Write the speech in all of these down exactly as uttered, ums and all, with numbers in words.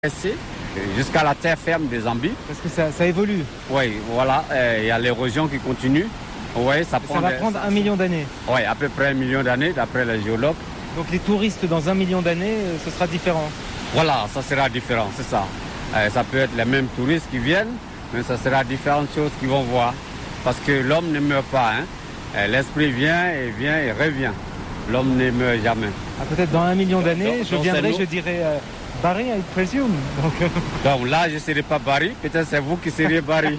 Jusqu'à la terre ferme des Zambie. Parce que ça, ça évolue. Oui, voilà, il y a l'érosion qui continue. Ouais, ça, ça va des, prendre un million d'années. Oui, à peu près un million d'années, d'après les géologues. Donc les touristes dans un million d'années, ce sera différent. Voilà, ça sera différent, c'est ça. Euh, ça peut être les mêmes touristes qui viennent, mais ça sera différentes choses qu'ils vont voir. Parce que l'homme ne meurt pas. Hein. L'esprit vient et vient et revient. L'homme ne meurt jamais. Ah, peut-être dans un million d'années, je viendrai, je dirais... Euh... Barry, I presume. Donc... Donc là, je ne serai pas Barry. Peut-être c'est vous qui serez Barry.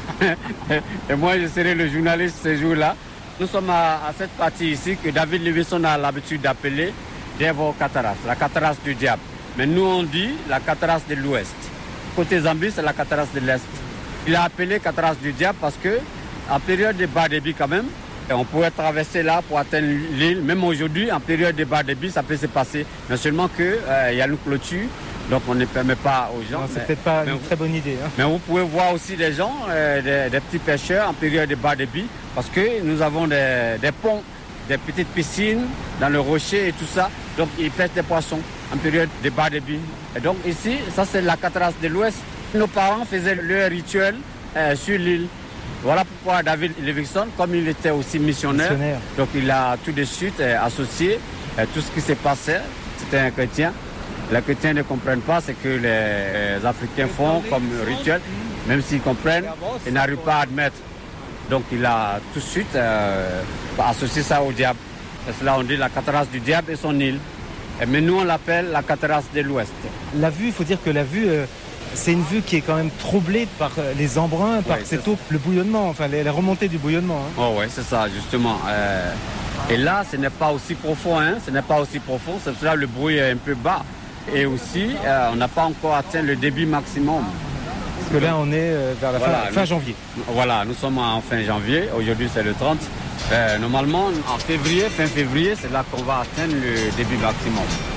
Et moi, je serai le journaliste ce jour-là. Nous sommes à, à cette partie ici que David Livingstone a l'habitude d'appeler Devil Cataract, la cataract du diable. Mais nous, on dit la cataract de l'Ouest. Côté Zambie, c'est la cataract de l'Est. Il a appelé cataract du diable parce que, en période de bas débit quand même, on pouvait traverser là pour atteindre l'île. Même aujourd'hui, en période de bas débit, ça peut se passer. Mais seulement qu'il euh, y a une clôture, donc on ne permet pas aux gens. C'est peut-être pas une vous, très bonne idée. Hein. Mais vous pouvez voir aussi des gens, euh, des, des petits pêcheurs en période de bas débit, parce que nous avons des, des ponts, des petites piscines dans le rocher et tout ça. Donc ils pêchent des poissons en période de bas débit. Et donc ici, ça c'est la cataract de l'Ouest. Nos parents faisaient leur rituel euh, sur l'île. Voilà pourquoi David Livingstone, comme il était aussi missionnaire, missionnaire. donc il a tout de suite euh, associé euh, tout ce qui s'est passé. C'était un chrétien. Les chrétiens ne comprennent pas ce que les, les Africains font comme rituel. Même s'ils comprennent, ils n'arrivent pas à admettre. Donc il a tout de suite euh, associé ça au diable. Et cela on dit la cataract du diable et son île. Et mais nous on l'appelle la cataract de l'Ouest. La vue, il faut dire que la vue... Euh... C'est une vue qui est quand même troublée par les embruns, par ouais, cette eau, le bouillonnement, enfin les, les remontées du bouillonnement. Hein. Oh oui, c'est ça, justement. Euh, et là, ce n'est pas aussi profond, hein, ce n'est pas aussi profond, c'est pour ça le bruit est un peu bas. Et aussi, euh, on n'a pas encore atteint le débit maximum. Parce que là, on est euh, vers la voilà, fin, fin nous, janvier. Voilà, nous sommes en fin janvier, aujourd'hui c'est le trente. Euh, normalement, en février, fin février, c'est là qu'on va atteindre le débit maximum.